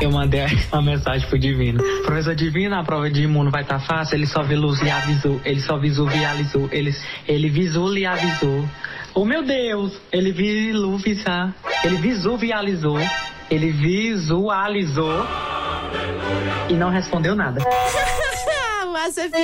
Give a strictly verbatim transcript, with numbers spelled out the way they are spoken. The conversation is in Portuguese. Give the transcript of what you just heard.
Eu mandei uma mensagem pro Divino. Professor Divino, a prova de imuno vai estar tá fácil, ele só visualizou, ele só visualizou, ele, ele visualizou. Oh meu Deus, ele visualizou, ele visualizou, ele visualizou e não respondeu nada. Massa,